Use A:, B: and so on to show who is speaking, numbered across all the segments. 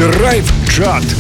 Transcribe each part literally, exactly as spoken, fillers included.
A: Драйв-чат.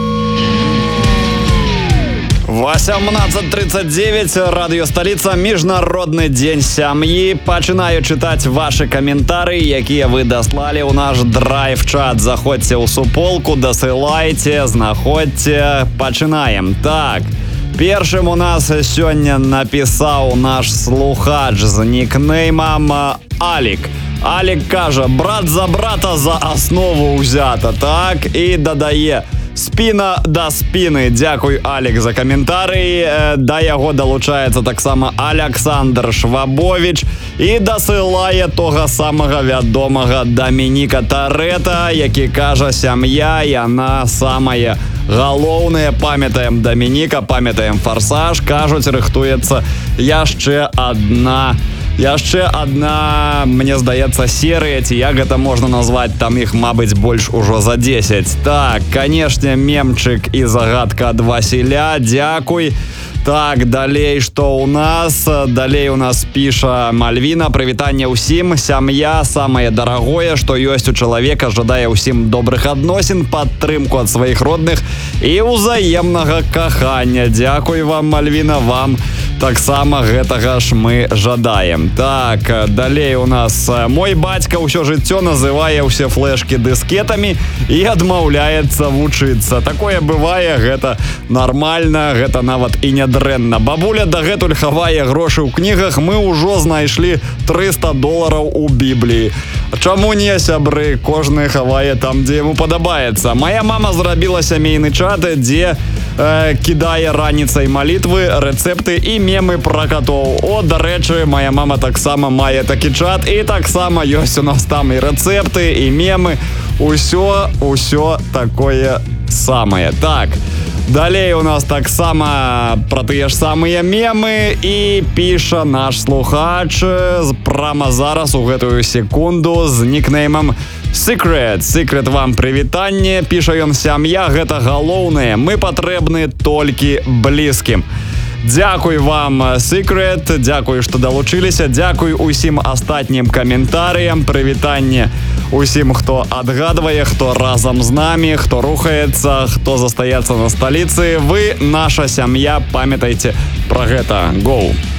A: восемнадцать тридцать девять, радыё сталіца, міжнародны дзень сям'і. Пачынаю чытаць вашы каментары, якія вы даслалі ў наш драйв-чат. Заходзьце ў суполку, дасылайце, знаходзьце. Пачынаем. Так, першым у нас сёння напісаў наш слухач з нікнеймам Алік. Алік кажа: брат за брата за аснову ўзята. Так, і дадае: спіна да спіны. Дзякуй, Алік, за каментарый. Да яго далучаецца таксама Александр Швабович і дасылае тога самага вядомага Дамініка Тарэта, які кажа: сям'я, яна самая галоўная. Памятаем Дамініка, памятаем Фарсаж. Кажуць, рыхтуецца яшчэ адна Яшчэ адна, мне здаецца, серыя, ці як гэта можна назваць, там іх, мабыць, больш ужо за дзесяць. Так, канешне, мемчык і загадка ад Васіля, дзякуй. Так, далей, што ў нас? Далей у нас піша Мальвіна: прывітанне ўсім, сям'я самае дарагое, што ёсць у чалавека, жадае ўсім добрых адносін, падтрымку ад сваіх родных і ўзаемнага кахання. Дзякуй вам, Мальвіна, вам таксама гэтага ж мы жадаем. Так, далей у нас: мой бацька ўсё жыццё называе ўсе флешкі дыскетамі і адмаўляецца вучыцца. Такое бывае, гэта нармальна, гэта нават і нядрэнна. Бабуля дагэтуль хавае грошы ў кнігах, мы ўжо знайшлі трыста долараў у Бібліі. Чаму не, сябры? Кожны хавае там, дзе яму падабаецца. Мая мама зрабіла сямейны чат, дзе э, кідае раніцай малітвы, рэцэпты і мемы пра катоў. О, дарэчы, моя мама таксама мае такі чат, і таксама ёсць у нас там і рэцэпты, і мемы. Усё, усё такое самае. Так, далей у нас таксама пра тыя ж самыя мемы, і піша наш слухач прама зараз у гэтую секунду з нікнеймам Secret. Secret, вам прывітанне. Піша ён: сям'я, гэта галоўнае, мы патрэбны толькі блізкім. Дзякуй вам, Secret, дзякуй, што далучыліся, дзякуй усім астатнім каментарыям, прывітанне усім, хто адгадвае, хто разам з намі, хто рухаецца, хто застаецца на сталіцы. Вы наша сям'я, памятайце пра гэта. Гоу!